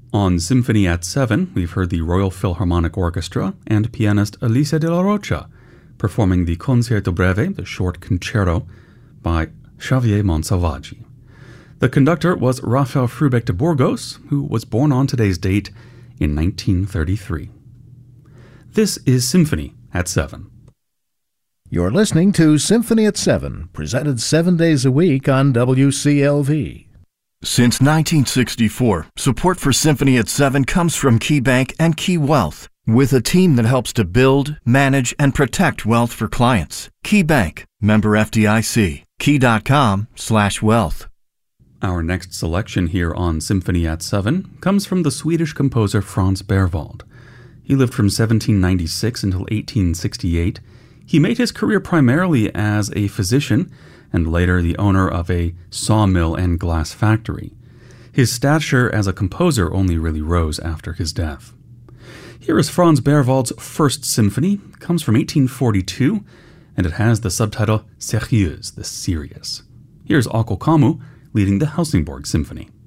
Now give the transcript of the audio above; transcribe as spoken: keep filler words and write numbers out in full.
On Symphony at Seven, we've heard the Royal Philharmonic Orchestra and pianist Alicia de la Rocha performing the Concerto Breve, the short concerto, by Xavier Monsalvaggi. The conductor was Rafael Frubeck de Burgos, who was born on today's date in nineteen thirty-three. This is Symphony at Seven. You're listening to Symphony at Seven, presented seven days a week on W C L V. Since nineteen sixty-four, support for Symphony at Seven comes from KeyBank and Key Wealth, with a team that helps to build, manage, and protect wealth for clients. KeyBank, member F D I C, key.com slash wealth. Our next selection here on Symphony at Seven comes from the Swedish composer Franz Berwald. He lived from seventeen ninety-six until eighteen sixty-eight. He made his career primarily as a physician and later the owner of a sawmill and glass factory. His stature as a composer only really rose after his death. Here is Franz Berwald's First Symphony. It comes from eighteen forty-two, and it has the subtitle Sérieux, the serious. Here's Åke Kammu leading the Helsingborg Symphony.